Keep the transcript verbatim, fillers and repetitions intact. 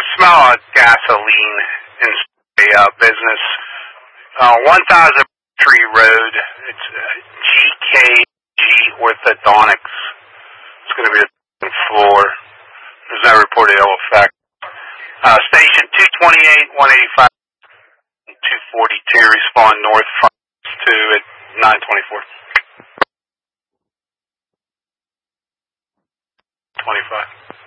smell of gasoline in the uh, business. Uh, one thousand Tree Road. It's uh, G K G Orthodontics. It's going to be the floor. There's no reported ill effect. Uh, station two twenty-eight, one eighty-five, two forty-two. Respond north front to at nine twenty-four. twenty-five.